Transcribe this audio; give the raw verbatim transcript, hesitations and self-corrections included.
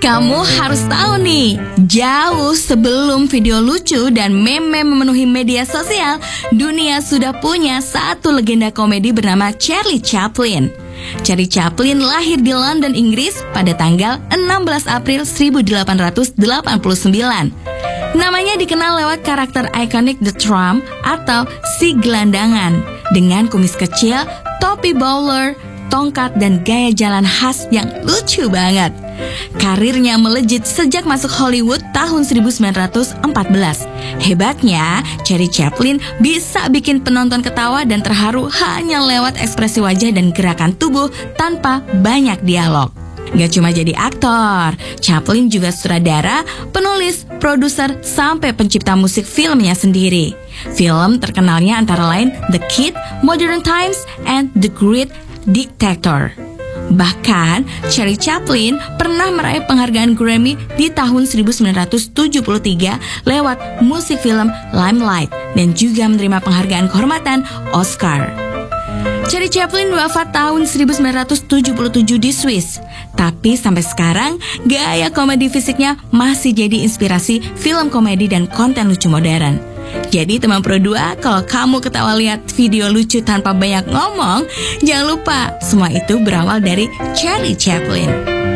Kamu harus tahu nih, jauh sebelum video lucu dan meme memenuhi media sosial, dunia sudah punya satu legenda komedi bernama Charlie Chaplin. Charlie Chaplin lahir di London, Inggris pada tanggal enam belas April seribu delapan ratus delapan puluh sembilan. Namanya dikenal lewat karakter ikonik The Tramp atau si gelandangan dengan kumis kecil, topi bowler, tongkat, dan gaya jalan khas yang lucu banget. Karirnya melejit sejak masuk Hollywood tahun seribu sembilan ratus empat belas. Hebatnya, Charlie Chaplin bisa bikin penonton ketawa dan terharu hanya lewat ekspresi wajah dan gerakan tubuh tanpa banyak dialog. Gak cuma jadi aktor, Chaplin juga sutradara, penulis, produser, sampai pencipta musik filmnya sendiri. Film terkenalnya antara lain The Kid, Modern Times, and The Great Dictator. Bahkan, Charlie Chaplin pernah meraih penghargaan Grammy di tahun seribu sembilan ratus tujuh puluh tiga lewat musik film Limelight dan juga menerima penghargaan kehormatan Oscar. Charlie Chaplin wafat tahun seribu sembilan ratus tujuh puluh tujuh di Swiss. Tapi sampai sekarang, gaya komedi fisiknya masih jadi inspirasi film komedi dan konten lucu modern. Jadi teman Pro dua, kalau kamu ketawa lihat video lucu tanpa banyak ngomong, jangan lupa semua itu berawal dari Charlie Chaplin.